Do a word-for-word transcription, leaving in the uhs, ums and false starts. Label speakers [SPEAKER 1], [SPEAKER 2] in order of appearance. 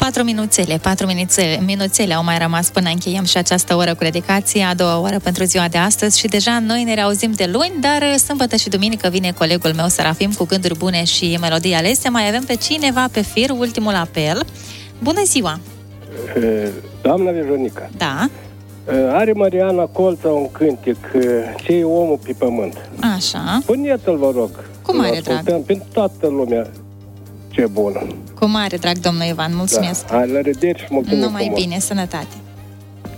[SPEAKER 1] Patru minuțele, patru minuțele, minuțele au mai rămas până încheiem și această oră cu dedicație, a doua oră pentru ziua de astăzi și deja noi ne reauzim de luni, dar sâmbătă și duminică vine colegul meu Serafim cu gânduri bune și melodii alese. Mai avem pe cineva pe fir, ultimul apel. Bună ziua!
[SPEAKER 2] Doamna Veronica.
[SPEAKER 1] Da?
[SPEAKER 2] Are Mariana Colța un cântec, ce e omul pe pământ.
[SPEAKER 1] Așa.
[SPEAKER 2] Puneți-l, vă rog.
[SPEAKER 1] Cu mare drag.
[SPEAKER 2] Pentru toată lumea. Ce bună.
[SPEAKER 1] Cu mare drag, domnul Ivan, mulțumesc.
[SPEAKER 2] Da. Hai, la revedere și mulțumesc.
[SPEAKER 1] Numai bine, sănătate.